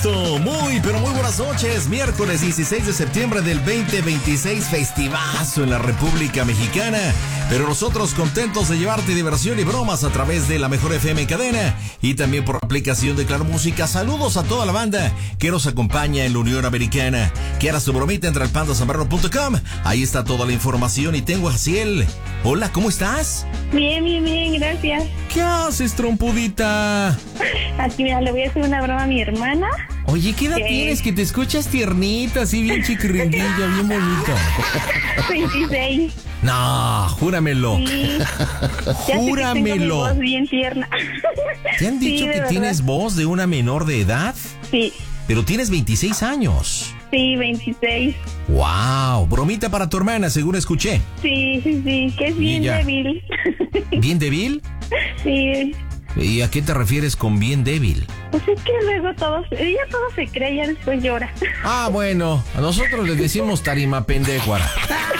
Perfecto, muy pero muy buenas noches. Miércoles 16 de septiembre del 2026, festivazo en la República Mexicana. Pero nosotros contentos de llevarte diversión y bromas a través de la Mejor FM Cadena y también por aplicación de Claro Música. Saludos a toda la banda que nos acompaña en la Unión Americana. Que hagas tu bromita entre alpandasambarro.com. Ahí está toda la información y tengo a Jaciel. Hola, ¿cómo estás? Bien, gracias. ¿Qué haces, trompudita? Aquí, mira, le voy a hacer una broma a mi hermana. Oye, ¿qué edad tienes? Que te escuchas tiernita, así bien chiquiringuilla, bien bonito. 26. No, júramelo. Sí. Júramelo. Tengo mi voz bien tierna. ¿Te han dicho que tienes voz de una menor de edad? Sí. Pero tienes 26 años. Sí, 26. Wow, bromita para tu hermana, según escuché. Sí, que es bien débil. ¿Bien débil? Sí. ¿Y a qué te refieres con bien débil? Pues es que luego ella todo se cree y ya después llora. Ah, bueno, a nosotros les decimos tarima pendejuara.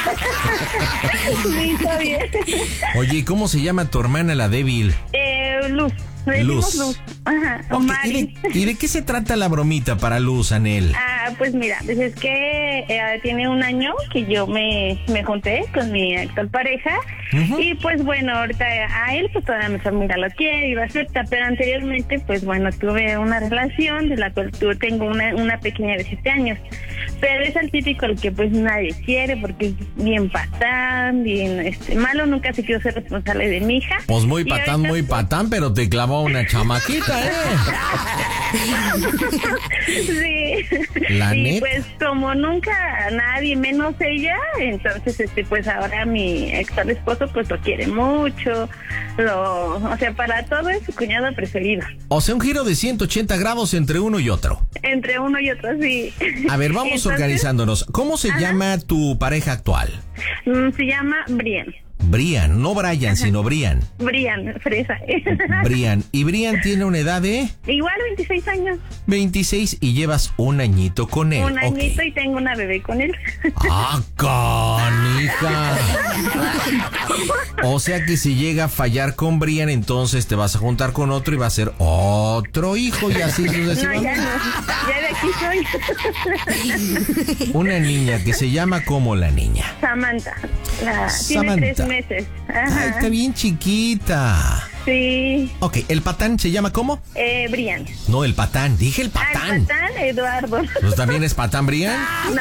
Sí, está bien. Oye, ¿cómo se llama tu hermana la débil? Luz. Luz. Ajá. Okay. ¿Y de qué se trata la bromita para Luz, Anel? Pues mira, pues es que tiene un año que yo me junté con mi actual pareja. Uh-huh. Y pues bueno, ahorita a él pues todavía mi familia lo quiere y lo acepta, pero anteriormente pues bueno, tuve una relación de la cual tengo una pequeña de 7 años. Pero es el típico al que pues nadie quiere porque es bien patán, bien malo, nunca se quiso ser responsable de mi hija. Pues muy patán, pero te clavó una chamaquita, Sí. ¿La y neta? Pues como nunca nadie, menos ella, entonces pues ahora mi actual esposo pues lo quiere mucho, o sea, para todo es su cuñado preferido. O sea, un giro de 180 grados entre uno y otro. Entre uno y otro, sí. A ver, vamos organizándonos. ¿Cómo se llama tu pareja actual? Se llama Brian. Brian, no Brian, sino Brian. Brian, fresa. Brian. ¿Y Brian tiene una edad de? Igual, 26 años. 26 y llevas un añito con él. Un añito y tengo una bebé con él. ¡Ah, canija! O sea que si llega a fallar con Brian, entonces te vas a juntar con otro y va a ser otro hijo y así sucesivamente. No, ya de aquí soy. Una niña que se llama ¿cómo la niña? Samantha. Samantha. Tiene 3 meses. Ajá. Ay, está bien chiquita. Sí. Ok, ¿el patán se llama cómo? Brian. No, el patán, dije el patán. El patán, Eduardo. ¿Pues también es patán, Brian? No.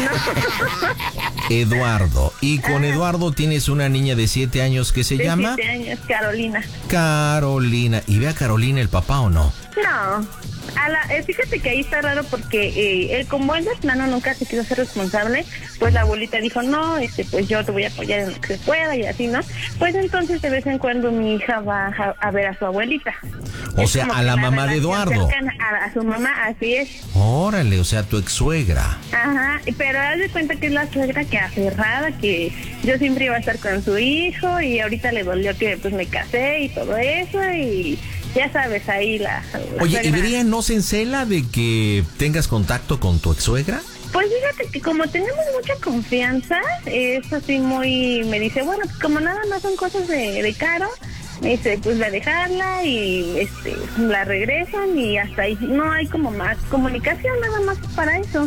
Eduardo. Y con Eduardo tienes una niña de 7 años que se llama... 7 años, Carolina. Carolina. ¿Y ve a Carolina el papá o no? No. Fíjate que ahí está raro porque él, como él de plano nunca se quiso ser responsable, pues la abuelita dijo, no, pues yo te voy a apoyar en lo que se pueda y así, ¿no? Pues entonces de vez en cuando mi hija va a ver a su abuelita. O sea, a la mamá de Eduardo. A su mamá, así es. Órale, o sea, tu ex suegra. Ajá, pero haz de cuenta que es la suegra que aferrada, que yo siempre iba a estar con su hijo y ahorita le dolió que pues me casé y todo eso y... Ya sabes, ahí la Oye, suegra. ¿y Brian no se encela de que tengas contacto con tu ex suegra? Pues fíjate que como tenemos mucha confianza, es así muy... Me dice, bueno, pues como nada más son cosas de Caro, me dice, pues va a dejarla y la regresan y hasta ahí. No hay como más comunicación, nada más para eso.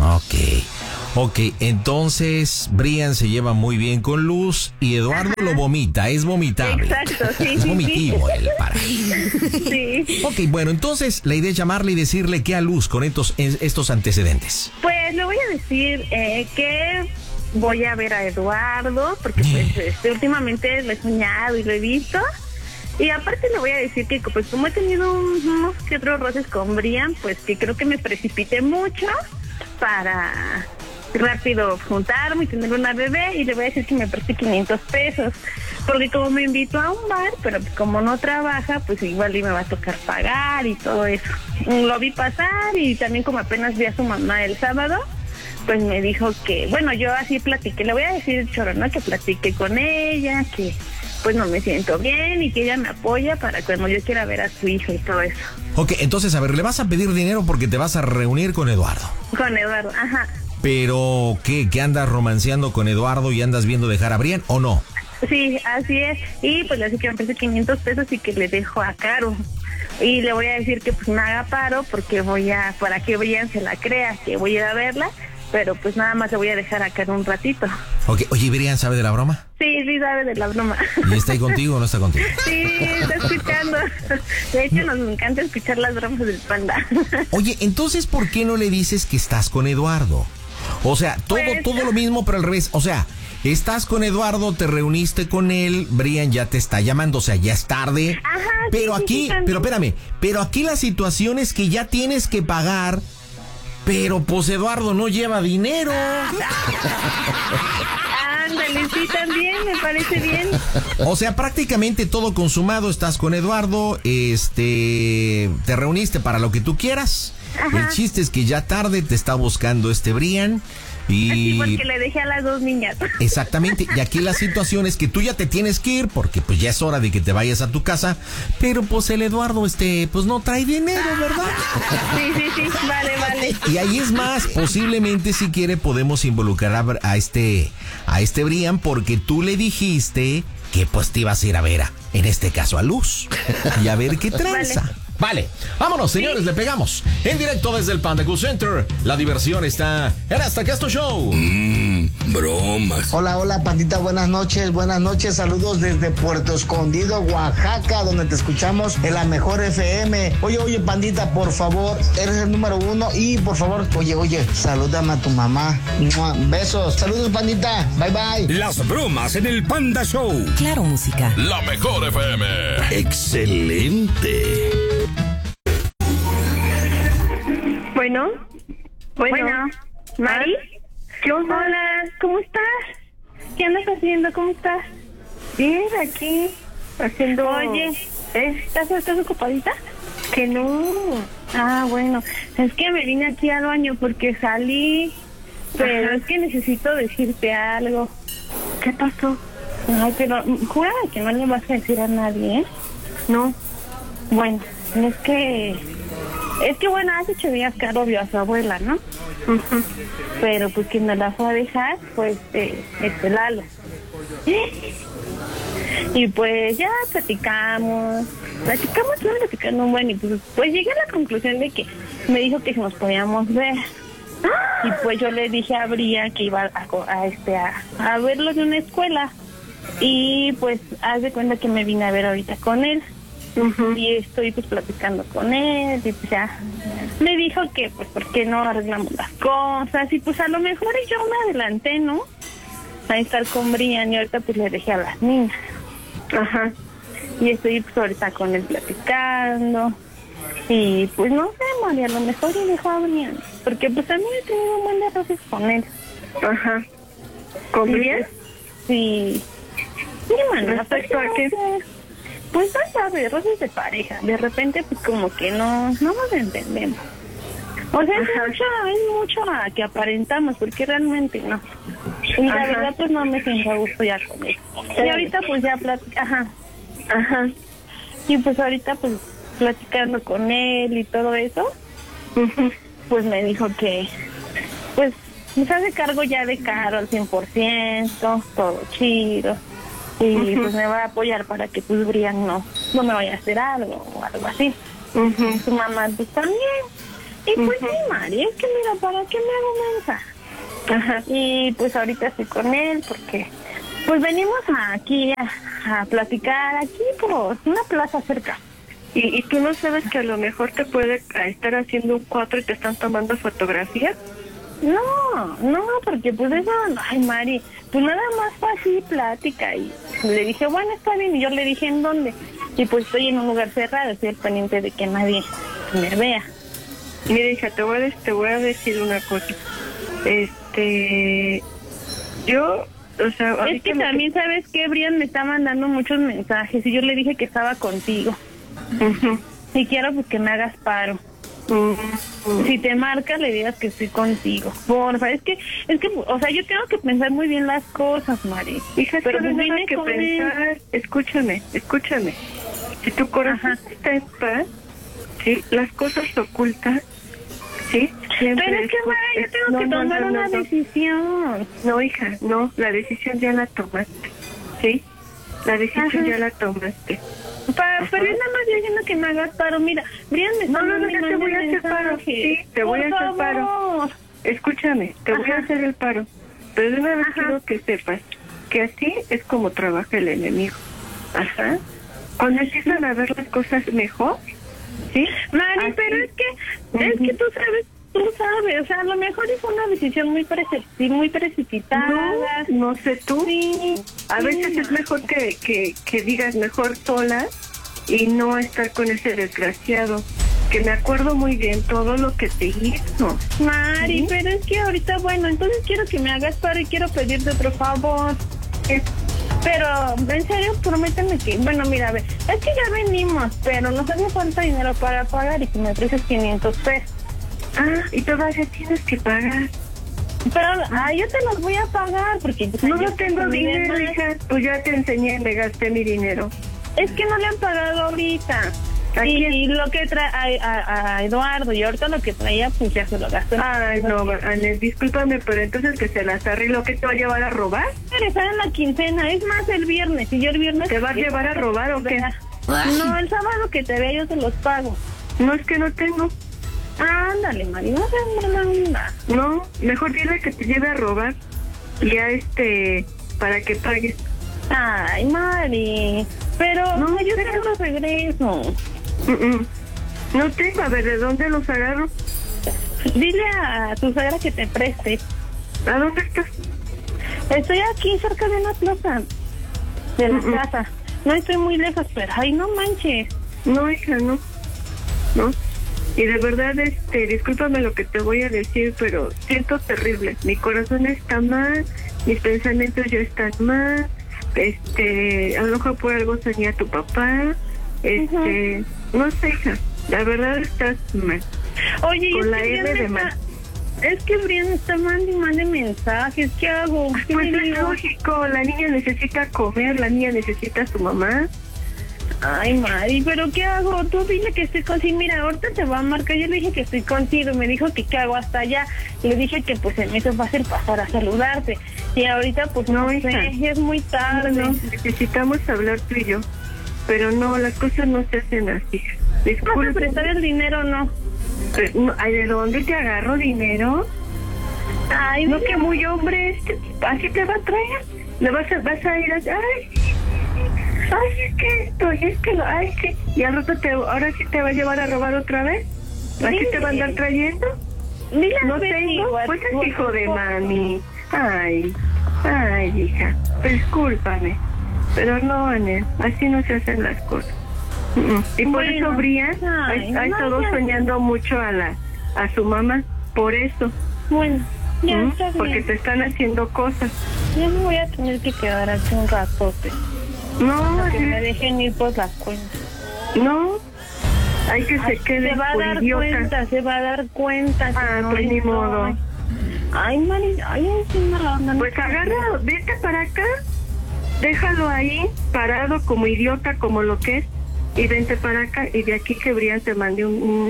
Ok, entonces Brian se lleva muy bien con Luz y Eduardo lo vomita, es vomitable. Exacto, sí. Es vomitivo él, para. Sí. Ok, bueno, entonces la idea es llamarle y decirle qué a Luz con estos antecedentes. Pues le voy a decir que voy a ver a Eduardo, porque pues últimamente lo he soñado y lo he visto. Y aparte le voy a decir que pues como he tenido unos que otros roces con Brian, pues que creo que me precipité mucho para rápido juntarme y tener una bebé, y le voy a decir que me preste 500 pesos, porque como me invitó a un bar, pero como no trabaja, pues igual y me va a tocar pagar y todo eso. Lo vi pasar y también como apenas vi a su mamá el sábado, pues me dijo que, bueno, yo así platiqué, le voy a decir el choro, ¿no? Que platiqué con ella, que pues no me siento bien y que ella me apoya para cuando yo quiera ver a su hijo y todo eso. Ok, entonces, a ver, le vas a pedir dinero porque te vas a reunir con Eduardo. Con Eduardo, ajá. Pero, ¿qué andas romanceando con Eduardo y andas viendo dejar a Brian o no? Sí, así es. Y pues le hace que me preste 500 pesos y que le dejo a Caro. y le voy a decir que pues me haga paro porque para que Brian se la crea, que voy a ir a verla, pero pues nada más le voy a dejar acá en un ratito. Ok, oye, ¿Brian sabe de la broma? Sí, sabe de la broma. ¿Y está ahí contigo o no está contigo? Sí, está escuchando. De hecho, nos encanta escuchar las bromas del Panda. Oye, entonces, ¿por qué no le dices que estás con Eduardo? O sea, todo lo mismo, pero al revés. O sea, estás con Eduardo, te reuniste con él, Brian ya te está llamando, o sea, ya es tarde. Ajá, pero sí, aquí, pero espérame, pero aquí la situación es que ya tienes que pagar, pero pues Eduardo no lleva dinero. Ándale, sí, también, me parece bien. O sea, prácticamente todo consumado, estás con Eduardo, te reuniste para lo que tú quieras. Ajá. El chiste es que ya tarde te está buscando Brian. Y sí, porque le dejé a las 2 niñas. Exactamente, y aquí la situación es que tú ya te tienes que ir porque pues ya es hora de que te vayas a tu casa, pero pues el Eduardo pues no trae dinero, ¿verdad? Sí, vale. Y ahí es más, posiblemente si quiere podemos involucrar a este Brian porque tú le dijiste que pues te ibas a ir a ver en este caso a Luz y a ver qué tranza. Vale, vámonos, señores, le pegamos. En directo desde el Panda Cool Center. La diversión está en Hasta Casto Show. Bromas. Hola, Pandita, buenas noches. Saludos desde Puerto Escondido, Oaxaca, donde te escuchamos en la mejor FM. Oye, Pandita, por favor, eres el número 1 y por favor, oye, salúdame a tu mamá. ¡Mua! Besos, saludos, Pandita, bye. Las bromas en el Panda Show. Claro, música. La mejor FM. Excelente. Bueno, Mari. ¿Qué onda? Hola, ¿cómo estás? ¿Qué andas haciendo? ¿Cómo estás? Bien, aquí, haciendo... Oye, ¿estás ocupadita? Que no. Ah, bueno, es que me vine aquí al baño porque salí, pero Ajá. es que necesito decirte algo. ¿Qué pasó? Ay, pero jura que no le vas a decir a nadie, ¿eh? No. Bueno, es que bueno, hace 8 días Caro vio a su abuela, ¿no? Uh-huh. Pero pues quien me la fue a dejar fue Lalo. Y pues ya platicamos un buen y pues llegué a la conclusión de que me dijo que nos podíamos ver. Y pues yo le dije a Bria que iba a verlo de una escuela. Y pues haz de cuenta que me vine a ver ahorita con él. Uh-huh. Y estoy pues platicando con él y pues ya me dijo que pues por qué no arreglamos las cosas y pues a lo mejor yo me adelanté, ¿no? A estar con Brian y ahorita pues le dejé a las niñas. Ajá. Y estoy pues ahorita con él platicando y pues no sé, María, a lo mejor le dejo a Brian porque pues también he tenido un buen de errores con él. Ajá. ¿Con Brian? Sí. Sí, mano, ¿Respecto a qué? Pues no sabes, roces de pareja. De repente, pues como que no nos entendemos. O sea, es mucho a que aparentamos, porque realmente no. Y la verdad, pues no me siento a gusto ya con él. Y ahorita, pues ya Ajá. Y pues ahorita, pues platicando con él y todo eso, pues me dijo que, pues, me hace cargo ya de Caro al 100%, todo chido. Y pues me va a apoyar para que pues Brian no me vaya a hacer algo o algo así. Su mamá pues también. Y pues sí, Mari, es que mira, ¿para qué me hago mensa? Y pues ahorita estoy con él porque pues venimos aquí a platicar aquí por una plaza cerca. ¿Y tú no sabes que a lo mejor te puede estar haciendo un cuadro y te están tomando fotografías? No, porque pues eso, ay Mari, pues nada más fue así plática y le dije, bueno, está bien, y yo le dije en dónde, y pues estoy en un lugar cerrado, estoy al pendiente de que nadie me vea. Mira, hija, te voy a decir una cosa. Yo, o sea... Es que también, ¿sabes qué? Brian me está mandando muchos mensajes y yo le dije que estaba contigo. Y quiero pues que me hagas paro. Si te marca, le digas que estoy contigo. Porfa, es que, o sea, yo tengo que pensar muy bien las cosas, Mari. Hija, pero pues pues nada que pensar. Escúchame. Si tu corazón está en paz, sí, las cosas ocultas, sí, siempre. Pero es que, Mari, yo tengo que tomar una decisión. No, hija, no, la decisión ya la tomaste, sí, la decisión ya la tomaste. pero yo nada más estoy diciendo que me hagas paro. Mira, Brian me está No, te voy a hacer paro. Sí, te voy a hacer paro. Escúchame, te voy a hacer el paro. Pero de una vez quiero que sepas que así es como trabaja el enemigo. Ajá. Cuando empiezan a ver las cosas mejor, ¿sí? Mari, así. pero es que tú sabes, o sea, a lo mejor fue una decisión muy precipitada. No sé tú. Sí. A veces es mejor que digas mejor sola y no estar con ese desgraciado. Que me acuerdo muy bien todo lo que te hizo. Mari, ¿sí? pero es que ahorita, bueno, entonces quiero que me hagas paro y quiero pedirte otro favor. Pero, en serio, prométeme que... Bueno, mira, a ver, es que ya venimos, pero nos hace falta dinero para pagar y que me ofreces 500 pesos. Ah, y todavía tienes que pagar. Pero, yo te los voy a pagar porque... pues, No, yo no tengo dinero, más. hija. Pues ya te enseñé, me gasté mi dinero. Es que no le han pagado ahorita. ¿A quién? Y lo que trae a Eduardo, y ahorita lo que traía, pues ya se lo gastó. Ay, no, Anel, discúlpame, pero entonces que se las arreglo, ¿qué te va a llevar a robar? Regresar en la quincena, es más el viernes, y yo el viernes... ¿Te vas a llevar a robar o qué? No, el sábado que te vea yo te los pago. No, es que no tengo. Ándale, Mari, no seas mala onda. No, mejor dile que te lleve a robar. Y ya para que pagues. Ay, Mari, pero No, yo pero- te los regreso. No tengo, a ver, ¿de dónde los agarro? Dile a tu suegra que te preste. ¿A dónde estás? Estoy aquí cerca de una plaza de la casa. No estoy muy lejos, pero ay, no manches. No, hija, no. No. Y de verdad, discúlpame lo que te voy a decir, pero siento terrible. Mi corazón está mal, mis pensamientos ya están mal. A lo mejor por algo soñé a tu papá. No sé, hija. La verdad estás mal. Oye, Con es la que M Brian de está- mal. Es que Brian está mande mensajes. ¿Qué hago? ¿Qué Pues le es digo? lógico, la niña necesita comer, la niña necesita a su mamá. Ay, Mari, ¿pero qué hago? Tú dile que estoy contigo. Mira, ahorita te va a marcar. Yo le dije que estoy contigo. Me dijo que qué hago hasta allá. Le dije que pues se me hizo fácil pasar a saludarte. Y ahorita pues no hija. sé, es muy tarde. No, necesitamos hablar tú y yo. Pero no, las cosas no se hacen así. ¿Vas a Disculpe. prestar el dinero o no? Ay, ¿de dónde te agarro dinero? Ay, No, dile- que muy hombre, así te va a traer. Le vas a ir a... Ay, es que esto, y es que lo... Ay, sí. Y al rato ahora sí te va a llevar a robar otra vez. ¿Así te va a andar trayendo? Dile a ¿No Betty, tengo? igual, Pues por es hijo de favor. mami. Ay, hija, discúlpame. Pero no, Anel, así no se hacen las cosas. Y por Bueno, eso Brian ay, ha no, estado ya. soñando mucho a su mamá. Por eso. Bueno, ya está Porque bien. te están haciendo cosas. Ya me voy a tener que quedar aquí un ratote. No, Que me Anel, dejen ir por las cuentas. no. Hay que se quede Se va a por dar idiota. cuenta, se va a dar cuenta. Ah, que no pues ni estoy. modo. Ay, Mari, ay, encima la onda. Pues agarra, vete para acá. Déjalo ahí, parado como idiota, como lo que es. Y vente para acá. Y de aquí que Brian te mande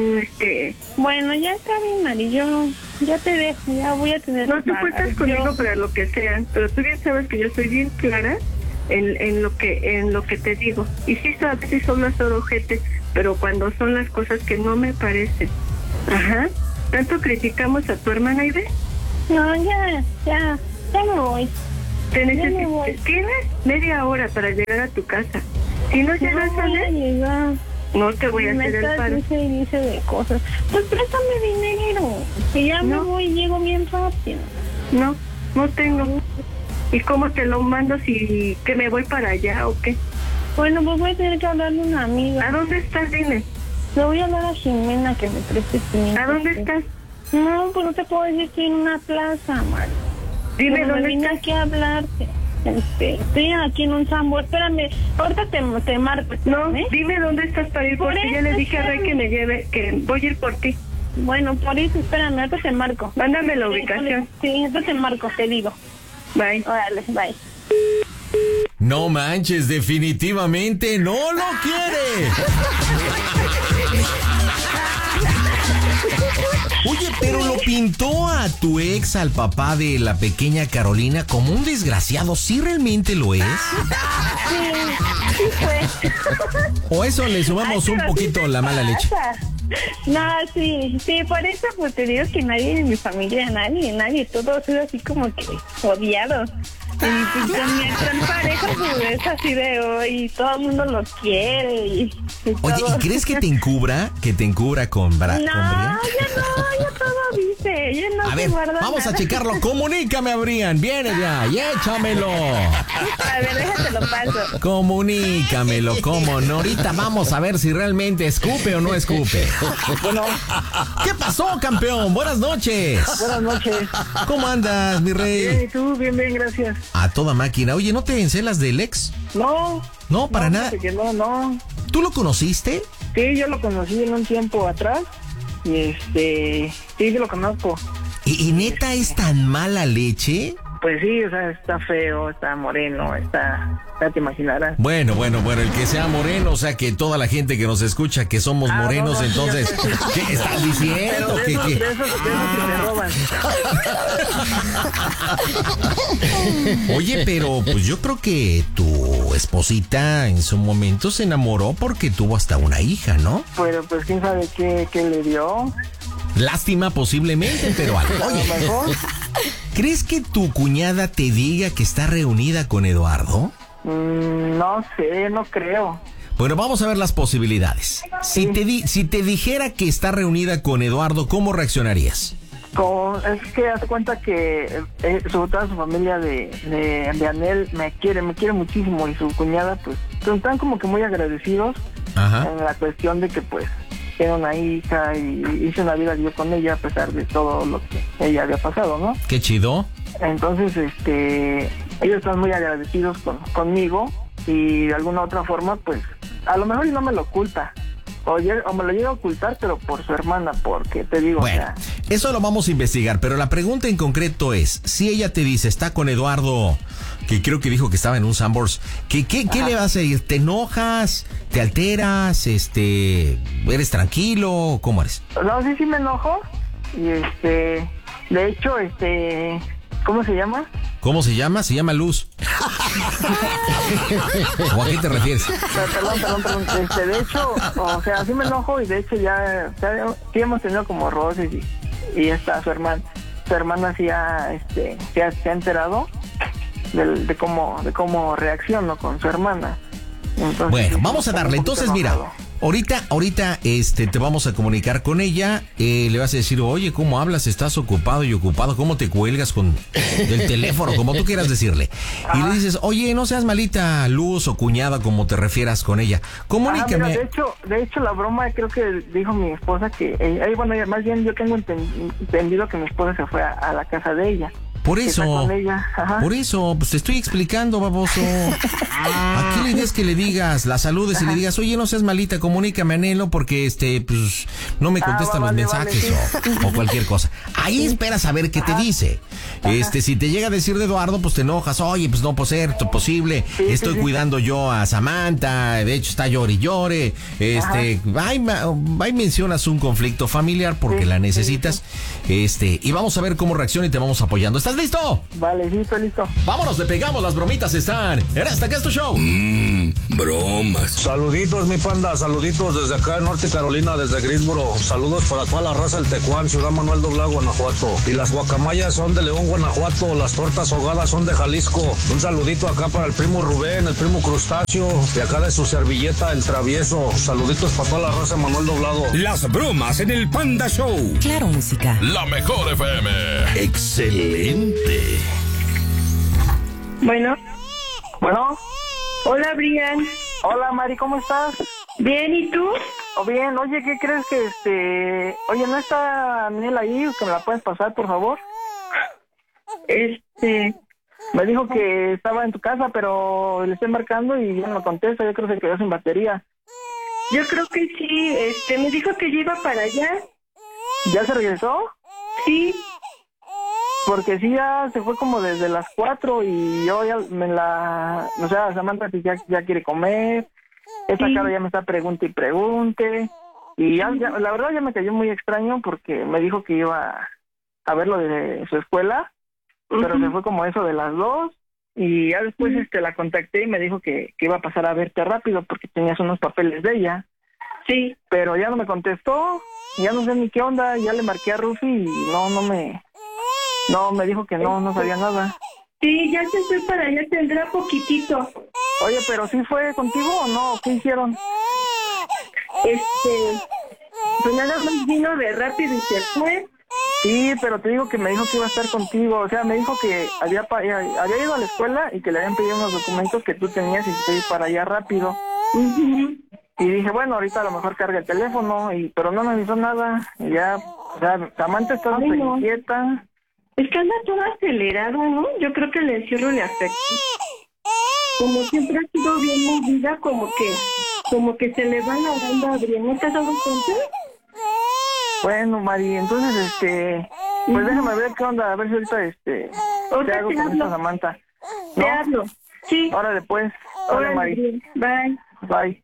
Bueno, ya está bien, Mari, yo ya te dejo, ya voy a tener No, que tú cuentas pagar. conmigo Yo- para lo que sea, pero tú bien sabes que yo soy bien clara en lo que te digo. Y sí, a veces son las ojete, pero cuando son las cosas que no me parecen. Ajá. Tanto criticamos a tu hermana y ve, No, ya me voy. te Ya me voy. tienes media hora para llegar a tu casa. Si no llegas No a voy a ver, llegar. no te voy a Me hacer el estás paro. dice y dice de cosas. Pues préstame dinero. Que ya me No. voy y llego bien rápido. No tengo. ¿Y cómo te lo mando si que me voy para allá o qué? Bueno, pues voy a tener que hablarle a una amiga. ¿A dónde estás? Dime. Le voy a hablar a Jimena que me preste 500 ¿A dónde pesos. estás? No, pues no te puedo decir, estoy en una plaza, Mari. Dime Pero me dónde vine estás. aquí a hablarte. Estoy aquí en un sambo. Espérame, ahorita te marco. No, ¿eh? dime dónde estás para ir, Por porque ya eso, le dije a Rey espérame. que me lleve, que voy a ir por ti. Bueno, por eso, espérame, ahorita te marco. Mándame la Sí, ubicación. Sí, ahorita te marco, te digo. Bye. Órale, bye. No manches, definitivamente no lo quiere. Oye, pero lo pintó a tu ex, al papá de la pequeña Carolina, como un desgraciado. ¿Sí realmente lo es? Sí, pues. O eso le sumamos un poquito la mala leche. No, sí, por eso pues te digo que nadie en mi familia, nadie, todo ha sido así como que odiado. Y pues con mi actual pareja pues es así de hoy, todo el mundo lo quiere y Oye, todo. ¿y crees que te encubra? ¿Que te encubra con No, Brian? ya todo dice, ya no A se ver, guarda vamos nada. a checarlo. Comunícame a Brian. Viene ya y échamelo. A ver, déjate lo paso. Comunícamelo, cómo no. Ahorita vamos a ver si realmente escupe o no escupe. Bueno, ¿Qué pasó, campeón? Buenas noches. buenas noches. ¿Cómo andas, mi Bien, rey? ¿y tú? Bien, gracias. A toda máquina. Oye, ¿no te encelas del ex? No. No, para nada. fíjate que no. ¿Tú lo conociste? Sí, yo lo conocí en un tiempo atrás. Y sí lo conozco. ¿Y neta es tan mala leche? Pues sí, o sea, está feo, está moreno, ya te imaginarás. Bueno, el que sea moreno, o sea, que toda la gente que nos escucha que somos morenos, no, entonces, sí, ¿qué estás diciendo? Pero de esos que te roban. Oye, pero pues yo creo que tu esposita en su momento se enamoró porque tuvo hasta una hija, ¿no? Pero pues quién sabe qué le dio. Lástima posiblemente, pero algo. A lo Oye, mejor. ¿crees que tu cuñada te diga que está reunida con Eduardo? No sé, no creo. Bueno, vamos a ver las posibilidades. Si te dijera que está reunida con Eduardo, ¿cómo reaccionarías? Es que haz cuenta que sobre todo su familia de Anel me quiere muchísimo y su cuñada pues están como que muy agradecidos. Ajá. En la cuestión de que pues tiene una hija y hice una vida yo con ella a pesar de todo lo que ella había pasado, ¿no? Qué chido. Entonces, ellos están muy agradecidos conmigo y de alguna otra forma, pues, a lo mejor y no me lo oculta. O me lo llega a ocultar, pero por su hermana, porque te digo, Bueno, o sea, eso lo vamos a investigar, pero la pregunta en concreto es, si ella te dice, está con Eduardo, que creo que dijo que estaba en un Sanborns, ¿qué le vas a ir? ¿Te enojas? ¿Te alteras? ¿Eres tranquilo? ¿Cómo eres? no, sí me enojo y de hecho, ¿cómo se llama? ¿Cómo se llama? Se llama Luz. ¿O a qué te refieres? Perdón. De hecho, o sea, sí me enojo y de hecho ya sí hemos tenido como roces y está su hermana sí se ha enterado de cómo reacciono con su hermana. Entonces, Bueno, sí, vamos a darle. un poquito Entonces, mira, enojado. ahorita te vamos a comunicar con ella. Le vas a decir, oye, ¿cómo hablas? ¿Estás ocupado y ocupado? ¿Cómo te cuelgas del teléfono? Como tú quieras decirle. Y le dices, oye, no seas malita, Luz o cuñada, como te refieras con ella. Comunícame. Mira, de hecho la broma creo que dijo mi esposa que más bien yo tengo entendido que mi esposa se fue a la casa de ella. Por Que está eso, con ella. Ajá. pues te estoy explicando, baboso. Aquí la idea es que le digas, la saludes y le digas, oye, no seas malita, comunícame, Anhelo, porque pues no me contestan los vale, mensajes o cualquier cosa. Ahí esperas a ver qué te dice. Si te llega a decir de Eduardo, pues te enojas, oye, pues no puede ser posible, estoy cuidando yo a Samantha, de hecho está llore y llore, ahí mencionas un conflicto familiar porque la necesitas, y vamos a ver cómo reacciona y te vamos apoyando. ¿Estás listo? Vale, sí, estoy listo. Vámonos, le pegamos, las bromitas están en Hasta Acá es tu show. Bromas. Saluditos, mi panda, saluditos desde acá en Norte Carolina, desde Greensboro. Saludos para toda la raza del Tecuán, Ciudad Manuel Doblado, Guanajuato. Y las guacamayas son de León, Guanajuato. Las tortas ahogadas son de Jalisco. Un saludito acá para el primo Rubén, el primo Crustáceo, de acá de su servilleta, el Travieso. Saluditos para toda la raza de Manuel Doblado. Las bromas en el Panda Show. Claro, música. La mejor FM. Excelente. Bueno, Bueno, hola Brian. hola Mari, ¿cómo estás? Bien, ¿y tú? Bien, oye, ¿qué crees que oye, no está Anel ahí? ¿Que me la puedes pasar, por favor? Me dijo que estaba en tu casa, pero le estoy marcando y ya no contesta. Yo creo que se quedó sin batería. Yo creo que sí, me dijo que yo iba para allá. ¿Ya se regresó? Sí, Porque sí, ya se fue como desde las 4 y yo ya o sea, Samantha ya quiere comer. Esta Sí. cara ya me está pregunte y pregunte. Y ya, la verdad ya me cayó muy extraño porque me dijo que iba a ver lo de su escuela, pero se fue como eso de las 2 y ya después la contacté y me dijo que iba a pasar a verte rápido porque tenías unos papeles de ella. Sí, pero ya no me contestó, ya no sé ni qué onda, ya le marqué a Rufi y no me dijo que no sabía nada. Sí, ya se fue para allá, tendrá poquitito. Oye, pero ¿sí fue contigo o no? ¿Qué hicieron? Pues nada más vino de rápido y se fue. Sí, pero te digo que me dijo que iba a estar contigo, o sea, me dijo que había ido a la escuela y que le habían pedido unos documentos que tú tenías y se iba para allá rápido. Y dije, bueno, ahorita a lo mejor carga el teléfono, pero no me hizo nada. Y ya, o sea, Samantha está súper inquieta. Es que anda todo acelerado, ¿no? Yo creo que el encierro le afecta. Como siempre ha sido bien movida, como que se le va la banda abriendo. ¿No te has dado cuenta? Bueno, Mari, entonces, pues déjame ver qué onda, a ver si ahorita, ¿qué hago con esta Samantha? ¿No? Te hablo, sí. Órale, pues. Órale, Mari. Bye. Bye.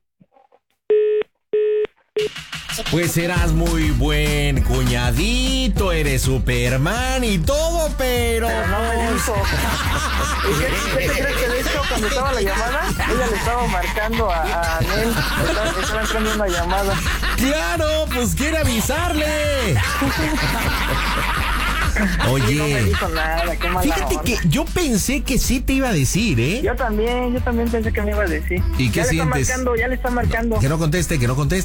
Pues eras muy buen cuñadito, eres Superman y todo, pero no me dijo. ¿Qué te crees que de hecho cuando estaba la llamada, ella le estaba marcando a Nel, estaba entrando una llamada? ¡Claro! Pues quiere avisarle. Oye, no me dijo nada, qué mala fíjate onda. que yo pensé que sí te iba a decir, ¿eh? Yo también pensé que me iba a decir. ¿Y qué sientes? Ya le está marcando. Que no conteste.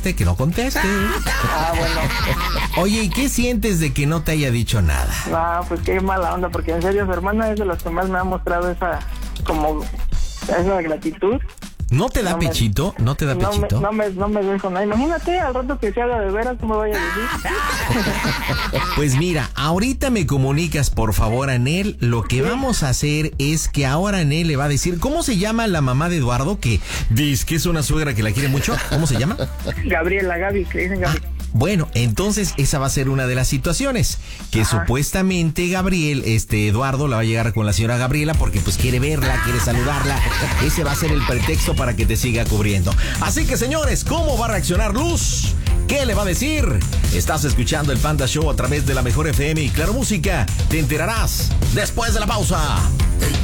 Ah, bueno. Oye, ¿y qué sientes de que no te haya dicho nada? No, pues qué mala onda, porque en serio su hermana es de las que más me ha mostrado esa gratitud. ¿No te da pechito? ¿No te da pechito? No me dejo nada. Imagínate al rato que se haga de veras, ¿cómo voy a decir? Pues mira, ahorita me comunicas por favor a Nel. Lo que vamos a hacer es que ahora Nel le va a decir, ¿cómo se llama la mamá de Eduardo? Que dice que es una suegra que la quiere mucho. ¿Cómo se llama? Gaby, que dicen Gaby. Bueno, entonces esa va a ser una de las situaciones que supuestamente Eduardo la va a llegar con la señora Gabriela porque pues quiere verla, quiere saludarla. Ese va a ser el pretexto para que te siga cubriendo. Así que señores, ¿cómo va a reaccionar Luz? ¿Qué le va a decir? Estás escuchando el Panda Show a través de la Mejor FM y Claro Música. Te enterarás después de la pausa.